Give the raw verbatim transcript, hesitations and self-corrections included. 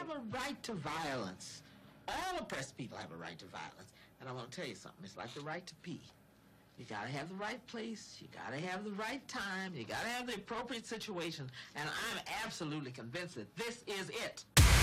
have a right to violence. All oppressed people have a right to violence. And I want to tell you something. It's like the right to pee. You got to have the right place. You got to have the right time. You got to have the appropriate situation. And I'm absolutely convinced that this is it.